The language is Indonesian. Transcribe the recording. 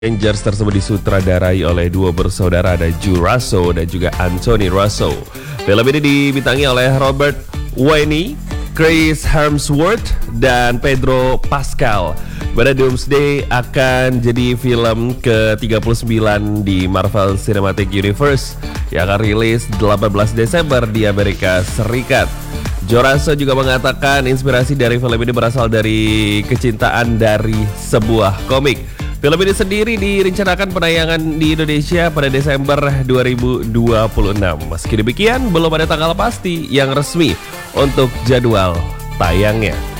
Avengers tersebut disutradarai oleh dua bersaudara, ada Joe Russo dan juga Anthony Russo. Film ini dibintangi oleh Robert Downey, Chris Hemsworth, dan Pedro Pascal. Pada Doomsday akan jadi film ke-39 di Marvel Cinematic Universe yang akan rilis 18 Desember di Amerika Serikat. Joe Russo juga mengatakan inspirasi dari film ini berasal dari kecintaan dari sebuah komik. Film ini sendiri direncanakan penayangan di Indonesia pada Desember 2026. Meski demikian, belum ada tanggal pasti yang resmi untuk jadwal tayangnya.